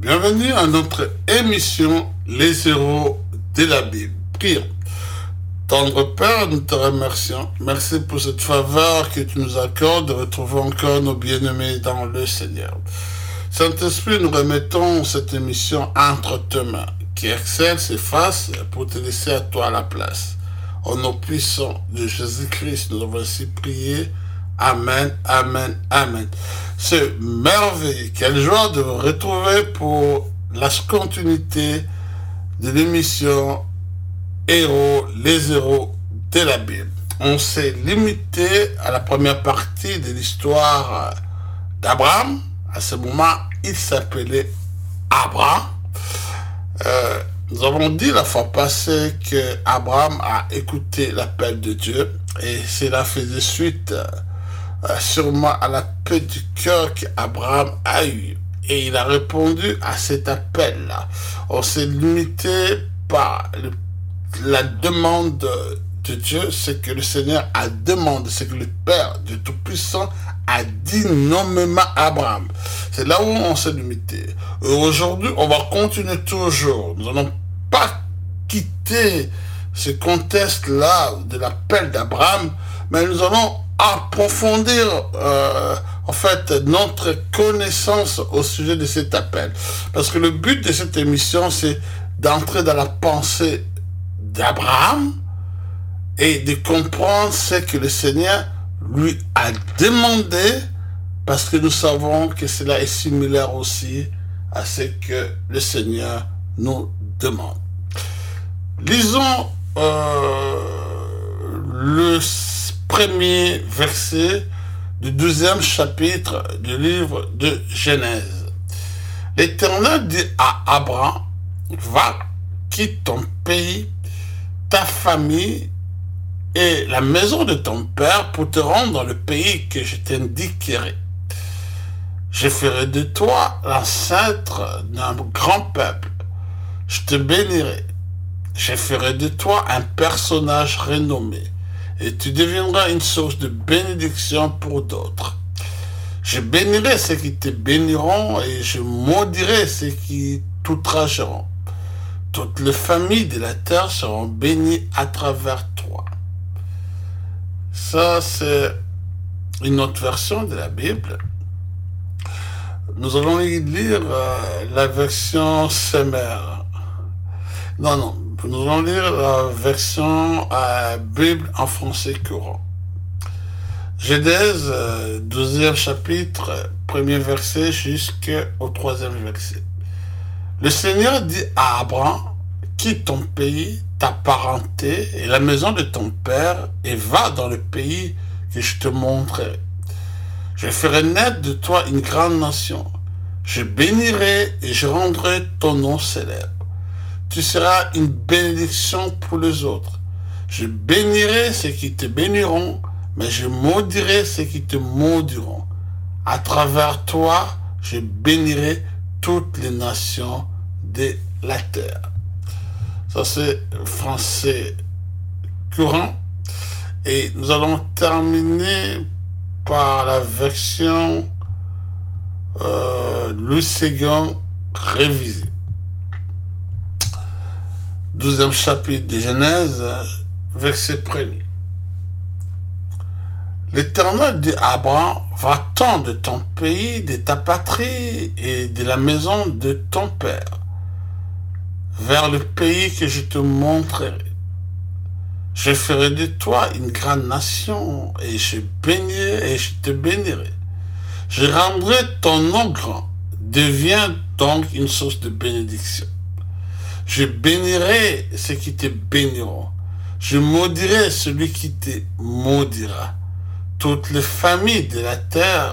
Bienvenue à notre émission Les héros de la Bible. Prions. Tendre Père, nous te remercions. Merci pour cette faveur que tu nous accordes de retrouver encore nos bien-aimés dans le Seigneur. Saint-Esprit, nous remettons cette émission entre tes mains, qui excelle, s'efface pour te laisser à toi la place. Au nom puissant de Jésus-Christ, nous avons ainsi prié. Amen, amen, amen. C'est merveilleux. Quelle joie de vous retrouver pour la continuité de l'émission les héros de la Bible. On s'est limité à la première partie de l'histoire d'Abraham. À ce moment, il s'appelait Abraham. Nous avons dit la fois passée que Abraham a écouté l'appel de Dieu et cela faisait suite sûrement à l'appel du cœur qu'Abraham a eu. Et il a répondu à cet appel-là. On s'est limité par la demande de Dieu, c'est que le Seigneur a demandé, c'est que le Père Dieu Tout-Puissant a dit nommément à Abraham. C'est là où on s'est limité. Et aujourd'hui, on va continuer toujours. Nous n'allons pas quitter ce contexte-là de l'appel d'Abraham, mais nous allons approfondir en fait notre connaissance au sujet de cet appel. Parce que le but de cette émission, c'est d'entrer dans la pensée d'Abraham et de comprendre ce que le Seigneur lui a demandé, parce que nous savons que cela est similaire aussi à ce que le Seigneur nous demande. Lisons le premier verset du 12e chapitre du livre de Genèse. L'Éternel dit à Abraham, va, quitte ton pays, ta famille et la maison de ton père pour te rendre dans le pays que je t'indiquerai. Je ferai de toi l'ancêtre d'un grand peuple. Je te bénirai. Je ferai de toi un personnage renommé. Et tu deviendras une source de bénédiction pour d'autres. Je bénirai ceux qui te béniront et je maudirai ceux qui t'outrageront. Toutes les familles de la terre seront bénies à travers toi. Ça, c'est une autre version de la Bible. Nous allons lire la version Semer. Non. Nous allons lire la version Bible en français courant. Genèse, 12e chapitre, premier verset jusqu'au 3e verset. Le Seigneur dit à Abraham, quitte ton pays, ta parenté et la maison de ton père et va dans le pays que je te montrerai. Je ferai naître de toi une grande nation. Je bénirai et je rendrai ton nom célèbre. Tu seras une bénédiction pour les autres. Je bénirai ceux qui te béniront, mais je maudirai ceux qui te maudiront. À travers toi, je bénirai toutes les nations de la terre. Ça, c'est français courant. Et nous allons terminer par la version Louis II révisée. 12e chapitre de Genèse, verset 1er. L'Éternel dit à Abraham, va-t'en de ton pays, de ta patrie et de la maison de ton père, vers le pays que je te montrerai. Je ferai de toi une grande nation et je te bénirai. Je rendrai ton nom grand. Deviens donc une source de bénédiction. Je bénirai ceux qui te béniront. Je maudirai celui qui te maudira. Toutes les familles de la terre